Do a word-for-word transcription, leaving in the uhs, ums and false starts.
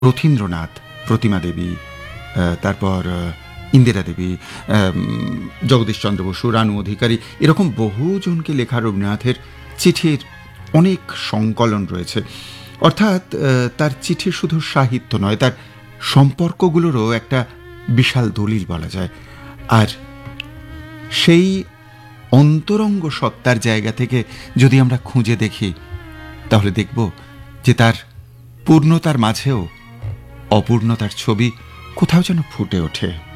রথীন্দ্রনাথ, প্রতিমা দেবী, তারপর ইন্দিরা দেবী, জগদীশচন্দ্র বসু, রানু অধিকারী, এরকম বহুজনকে লেখা রবীন্দ্রনাথের চিঠির অনেক সংকলন রয়েছে। অর্থাৎ তার চিঠি শুধু সাহিত্য নয়, তার সম্পর্কগুলোরও একটা বিশাল দলিল বলা যায়। আর সেই অন্তরঙ্গ সত্তার জায়গা থেকে যদি আমরা খুঁজে দেখি, তাহলে দেখব যে তার পূর্ণতার মাঝেও অপূর্ণতার ছবি কোথাও যেন ফুটে ওঠে।